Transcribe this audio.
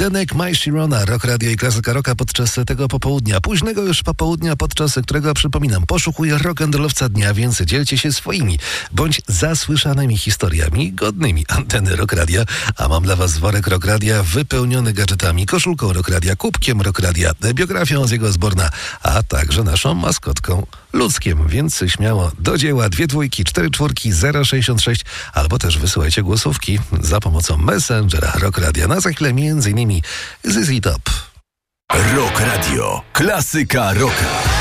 Denek Majshirona, Rock Radio i Klasyka Rocka podczas tego popołudnia. Późnego już popołudnia, podczas którego, przypominam, poszukuję rock'n'rollowca dnia, więc dzielcie się swoimi bądź zasłyszanymi historiami godnymi anteny Rock Radia. A mam dla was worek Rock Radia wypełniony gadżetami, koszulką Rock Radia, kubkiem Rock Radia, biografią Ozzy'ego Osbourne'a, a także naszą maskotką Ludzkiem, więc śmiało do dzieła. 2 dwójki, 4 czwórki, 066 albo też wysyłajcie głosówki za pomocą Messengera Rock Radia. Na za chwilę m.in. ZZ Top. Rock Radio. Klasyka rocka.